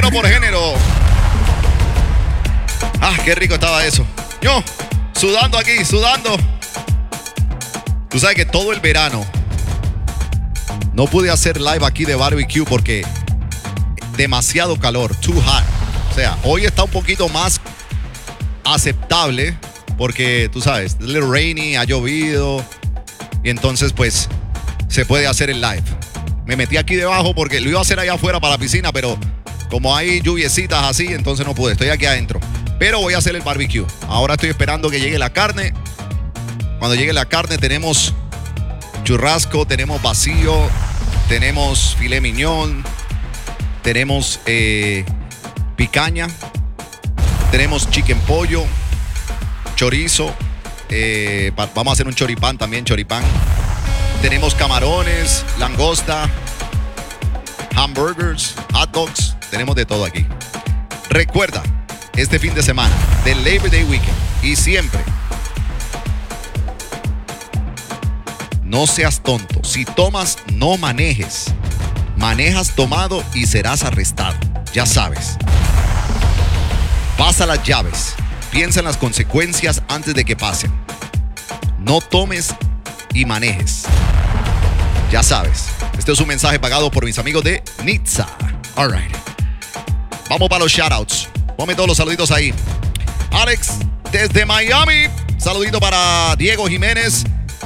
género por género. Ah, qué rico estaba eso. Yo, sudando aquí, sudando. Tú sabes que todo el verano no pude hacer live aquí de barbecue porque demasiado calor, too hot. O sea, hoy está un poquito más aceptable porque, tú sabes, es a little rainy, ha llovido y entonces pues se puede hacer el live. Me metí aquí debajo porque lo iba a hacer allá afuera para la piscina, pero como hay lluviecitas así, entonces no pude. Estoy aquí adentro. Pero voy a hacer el barbecue. Ahora estoy esperando que llegue la carne. Cuando llegue la carne tenemos churrasco, tenemos vacío, tenemos filet mignon, tenemos picaña, tenemos chicken pollo, chorizo, vamos a hacer un choripán también, choripán. Tenemos camarones, langosta, hamburgers, hot dogs, tenemos de todo aquí. Recuerda, este fin de semana del Labor Day Weekend y siempre, no seas tonto. Si tomas, no manejes. Manejas tomado y serás arrestado. Ya sabes. Pasa las llaves. Piensa en las consecuencias antes de que pasen. No tomes y manejes. Ya sabes. Este es un mensaje pagado por mis amigos de Nitsa. All right. Vamos para los shoutouts. Ponme todos los saluditos ahí. Alex, desde Miami. Saludito para Diego Jiménez.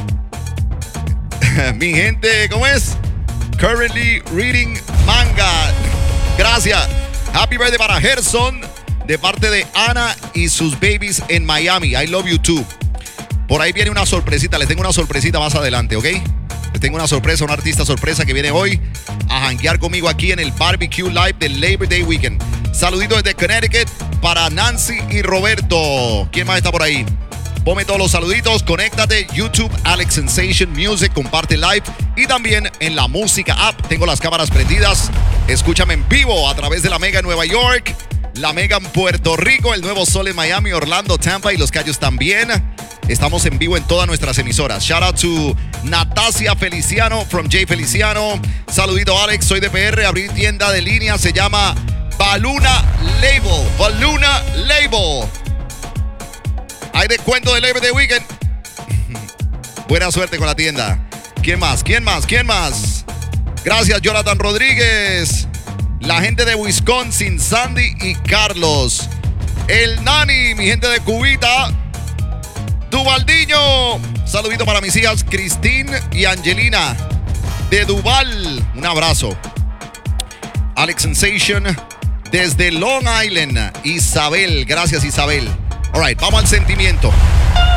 Mi gente, ¿cómo es? Currently reading manga. Gracias. Happy birthday para Gerson, de parte de Ana y sus babies en Miami. I love you too. Por ahí viene una sorpresita. Les tengo una sorpresita más adelante, ¿ok? Les tengo una sorpresa, una artista sorpresa que viene hoy a janguear conmigo aquí en el Barbecue Live del Labor Day Weekend. Saludito desde Connecticut para Nancy y Roberto. ¿Quién más está por ahí? Ponme todos los saluditos, conéctate, YouTube, Alex Sensation Music, comparte live y también en la música app. Tengo las cámaras prendidas. Escúchame en vivo a través de la Mega en Nueva York, la Mega en Puerto Rico, el Nuevo Sol en Miami, Orlando, Tampa y Los Cayos también. Estamos en vivo en todas nuestras emisoras. Shout out to Natasia Feliciano from Jay Feliciano. Saludito Alex, soy de PR, abrí tienda de línea, se llama Baluna Label. Baluna Label. Hay descuento del Labor Day Weekend. Buena suerte con la tienda. ¿Quién más? ¿Quién más? ¿Quién más? Gracias, Jonathan Rodríguez. La gente de Wisconsin, Sandy y Carlos. El Nani, mi gente de Cubita. Duvaldiño. Saludito para mis hijas Christine y Angelina de Duval. Un abrazo. Alex Sensation desde Long Island. Isabel. Gracias, Isabel. All right, vamos al sentimiento.